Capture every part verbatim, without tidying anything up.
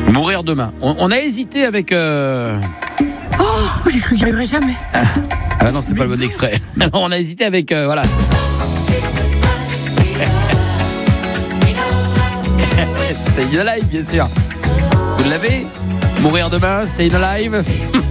Mourir demain. On, on a hésité avec... Euh... Oh, j'ai cru que j'y arriverais jamais. Ah, ah non, c'était pas le bon extrait. On a hésité avec... Euh, voilà. Stay Alive, bien sûr. Vous l'avez ? Mourir demain, Stay Alive.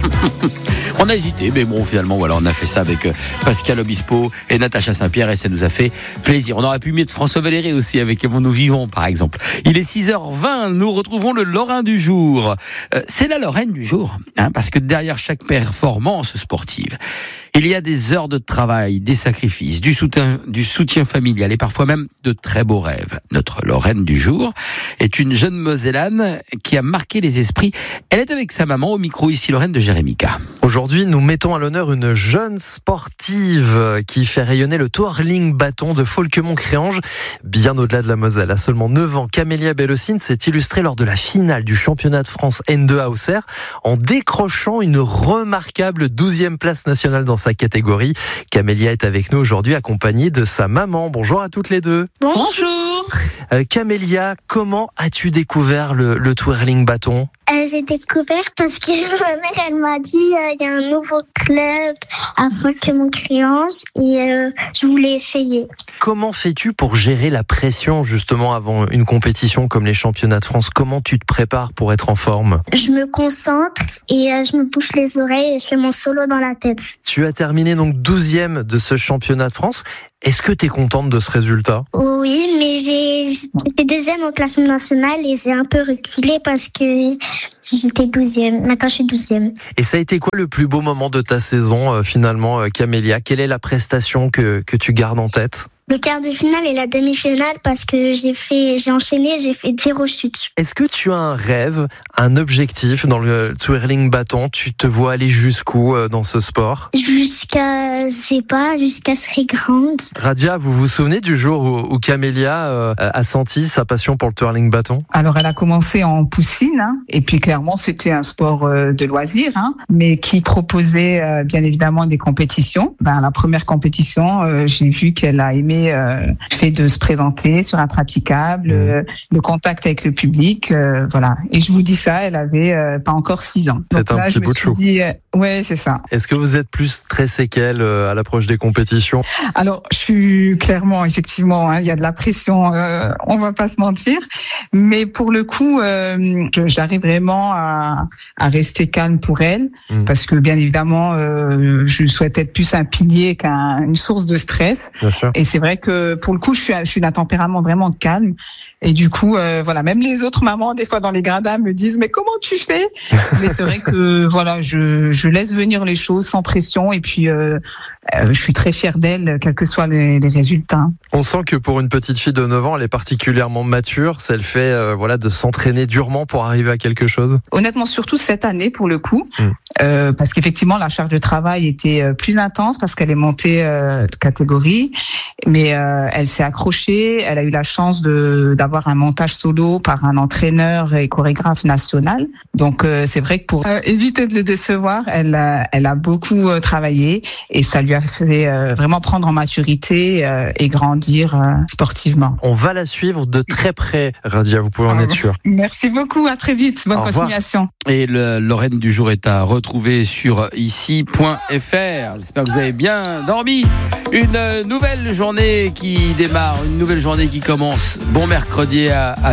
On a hésité, mais bon, finalement, voilà, on a fait ça avec Pascal Obispo et Natacha Saint-Pierre et ça nous a fait plaisir. On aurait pu mettre François Valéry aussi avec Aimons nous vivons, par exemple. Il est six heures vingt, nous retrouvons le Lorrain du jour. Euh, c'est la Lorraine du jour, hein, parce que derrière chaque performance sportive, il y a des heures de travail, des sacrifices, du soutien, du soutien familial et parfois même de très beaux rêves. Notre Lorraine du jour est une jeune Mosellane qui a marqué les esprits. Elle est avec sa maman au micro ici, Lorraine de Jérémica. Aujourd'hui, nous mettons à l'honneur une jeune sportive qui fait rayonner le twirling bâton de Folquemont-Créange, bien au-delà de la Moselle. À seulement neuf ans, Camélia Bellocine s'est illustrée lors de la finale du championnat de France N deux à Auxerre en décrochant une remarquable douzième place nationale dans sa catégorie. Camélia est avec nous aujourd'hui accompagnée de sa maman. Bonjour à toutes les deux. Bonjour. Euh, Camélia, comment as-tu découvert le, le twirling bâton ? Euh, j'ai découvert parce que ma mère, elle m'a dit il euh, y a un nouveau club à Folquemont-Créange et euh, je voulais essayer. Comment fais-tu pour gérer la pression justement avant une compétition comme les championnats de France ? Comment tu te prépares pour être en forme ? Je me concentre et euh, je me bouche les oreilles et je fais mon solo dans la tête. Tu as terminé donc douzième de ce championnat de France. Est-ce que tu es contente de ce résultat ? Oui, mais j'ai été deuxième au classement national et j'ai un peu reculé parce que j'étais douzième. Maintenant, je suis douzième. Et ça a été quoi le plus beau moment de ta saison euh, finalement, euh, Camélia ? Quelle est la prestation que, que tu gardes en tête ? Le quart de finale et la demi-finale parce que j'ai fait, j'ai enchaîné, j'ai fait zéro chute. Est-ce que tu as un rêve, un objectif dans le twirling bâton ? Tu te vois aller jusqu'où euh, dans ce sport ? Jusqu'à, je sais pas, jusqu'à ce serait grande. Radia, vous vous souvenez du jour où, où Camélia euh, a senti sa passion pour le twirling bâton ? Alors, elle a commencé en poussine, hein, et puis clairement, c'était un sport euh, de loisir, hein, mais qui proposait euh, bien évidemment des compétitions. Ben, la première compétition, euh, j'ai vu qu'elle a aimé euh, le fait de se présenter sur un praticable, euh, le contact avec le public, euh, voilà. Et je vous dis ça, elle avait euh, pas encore six ans. C'est Donc un là, petit bout de chou. Dit, euh, ouais, c'est ça. Est-ce que vous êtes plus stressé qu'elle euh, à l'approche des compétitions ? Alors, je suis clairement, effectivement, hein, il y a de la pression, euh, on va pas se mentir, mais pour le coup, euh, j'arrive vraiment à, à rester calme pour elle, mmh. parce que bien évidemment, euh, je souhaite être plus un pilier qu'une source de stress. Bien sûr. Et c'est vrai que pour le coup, je suis, je suis d'un tempérament vraiment calme. Et du coup, euh, voilà, même les autres mamans, des fois dans les gradins, me disent mais comment tu fais ? Mais c'est vrai que voilà, je, je laisse venir les choses sans pression et puis euh, euh, je suis très fière d'elle, quels que soient les, les résultats. On sent que pour une petite fille de neuf ans, elle est particulièrement mature. C'est le fait, euh, voilà, de s'entraîner durement pour arriver à quelque chose. Honnêtement, surtout cette année pour le coup, mmh. euh, parce qu'effectivement la charge de travail était plus intense parce qu'elle est montée euh, de catégorie, mais euh, elle s'est accrochée. Elle a eu la chance de d'avoir avoir un montage solo par un entraîneur et chorégraphe national. Donc euh, c'est vrai que pour euh, éviter de le décevoir, elle a, elle a beaucoup euh, travaillé et ça lui a fait euh, vraiment prendre en maturité euh, et grandir euh, sportivement. On va la suivre de très près, Radia, vous pouvez en être sûr. Merci beaucoup, à très vite, bonne continuation. Et le Lorraine du jour est à retrouver sur ici point f r. J'espère que vous avez bien dormi. Une nouvelle journée qui démarre, une nouvelle journée qui commence. Bon mercredi à, à